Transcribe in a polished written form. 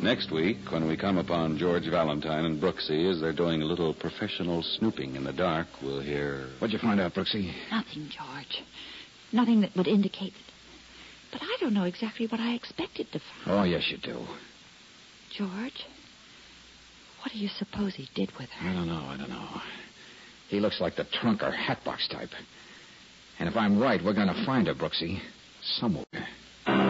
Next week, when we come upon George Valentine and Brooksy as they're doing a little professional snooping in the dark, we'll hear... What'd you find out, Brooksy? Nothing, George. Nothing that would indicate it. But I don't know exactly what I expected to find. Oh, yes, you do. George, what do you suppose he did with her? I don't know. He looks like the trunk or hatbox type. And if I'm right, we're going to find her, Brooksy. Somewhere.